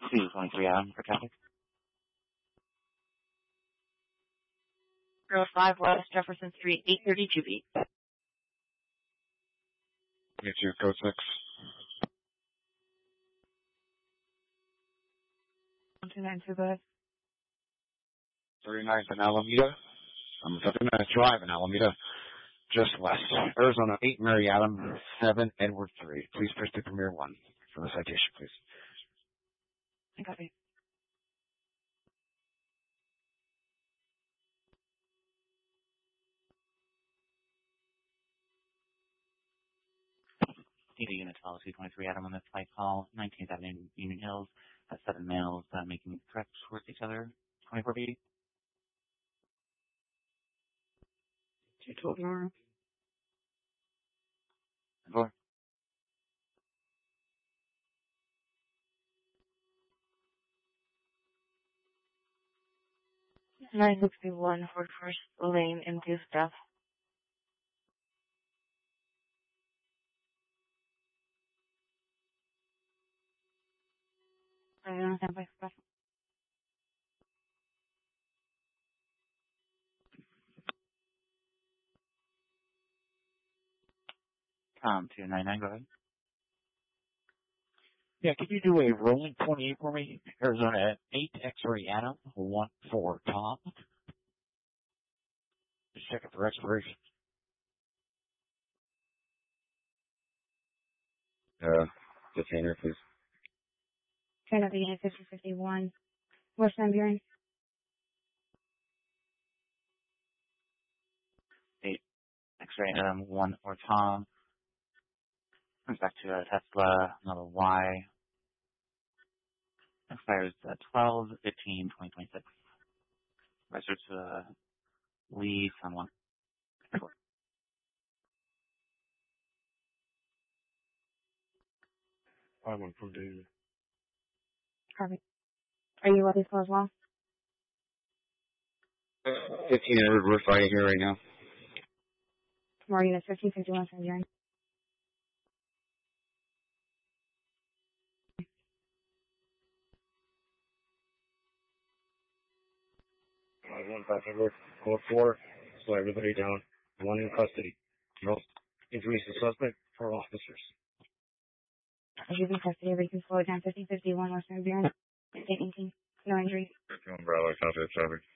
223 Adam for traffic. 05 West Jefferson Street, 832 B. Get you, code 6. 1292, go ahead. 39th and Alameda. 39th Drive in Alameda. Just west. Arizona 8 Mary Adam 7 Edward 3. Please push to Premier 1 for the citation, please. I copy. Need a unit 223 Adam on this flight call. 19th Avenue, Union Hills. 7 males making trips towards each other. 24B. 212 Nora. 4. 961 for first lane induced death. I don't understand by special. Tom 299, go ahead. Yeah, could you do a rolling 28 for me? Arizona 8 X-ray Adam 14 Tom. Just check it for expiration. Detainer, please. Kennedy 5051. West Van Buren. 8 X-ray Adam 1 or Tom. Comes back to Tesla Model Y. Expires 12/15/2026. Registered to Lee San Juan. 5-1 from David. Copy. Are you ready for as well? 15 Edward, we're fighting here right now. More units 1551 Van Buren. One passenger, code 4, slow everybody down. 1 in custody. No injuries to suspect, 4 officers. As you can custody, everybody can slow it down. 1551 West Van Buren. 18. No injuries. 51 Bravo, contact traffic.